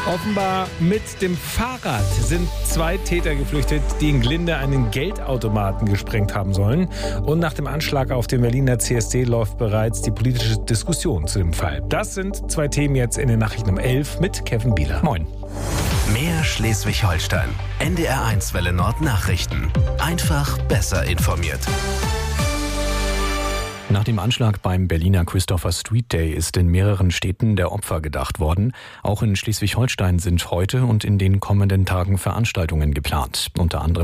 Offenbar mit dem Fahrrad sind 2 Täter geflüchtet, die in Glinde einen Geldautomaten gesprengt haben sollen. Und nach dem Anschlag auf den Berliner CSD läuft bereits die politische Diskussion zu dem Fall. Das sind 2 Themen jetzt in den Nachrichten um 11 mit Kevin Bieler. Moin. Mehr Schleswig-Holstein. NDR1 Welle Nord Nachrichten. Einfach besser informiert. Nach dem Anschlag beim Berliner Christopher Street Day ist in mehreren Städten der Opfer gedacht worden. Auch in Schleswig-Holstein sind heute und in den kommenden Tagen Veranstaltungen geplant. Unter anderem